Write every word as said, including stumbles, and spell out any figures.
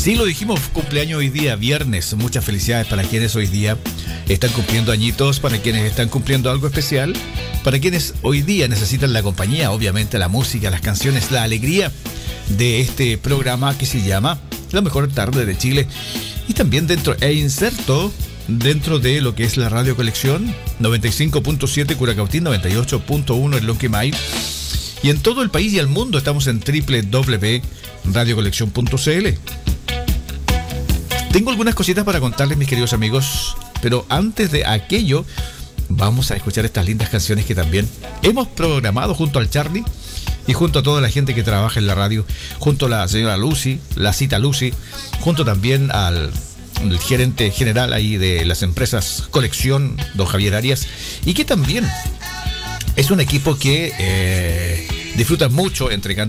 Sí, lo dijimos, cumpleaños hoy día, viernes. Muchas felicidades para quienes hoy día están cumpliendo añitos, para quienes están cumpliendo algo especial, para quienes hoy día necesitan la compañía, obviamente la música, las canciones, la alegría de este programa que se llama La Mejor Tarde de Chile. Y también dentro, e inserto dentro de lo que es la Radio Colección, noventa y cinco punto siete Curacautín, noventa y ocho punto uno en Lonquimay. Y en todo el país y el mundo estamos en doble u doble u doble u punto radio colección punto c l. Tengo algunas cositas para contarles, mis queridos amigos, pero antes de aquello, vamos a escuchar estas lindas canciones que también hemos programado junto al Charlie y junto a toda la gente que trabaja en la radio, junto a la señora Lucy, la cita Lucy, junto también al el gerente general ahí de las empresas Colección, don Javier Arias, y que también es un equipo que eh, disfruta mucho entregando